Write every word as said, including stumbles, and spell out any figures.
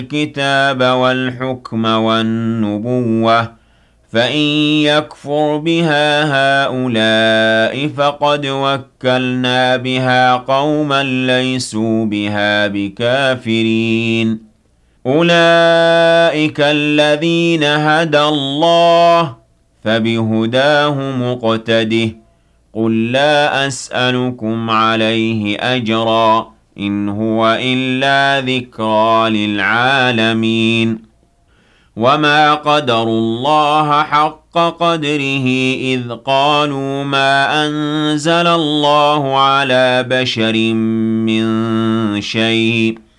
الكتاب والحكم والنبوة فإن يكفر بها هؤلاء فقد وكلنا بها قوما ليسوا بها بكافرين أولئك الذين هدى الله فبهداه مقتده قل لا أسألكم عليه أجرا إن هو إلا ذكرى للعالمين وما قدروا الله حق قدره إذ قالوا ما أنزل الله على بشر من شيء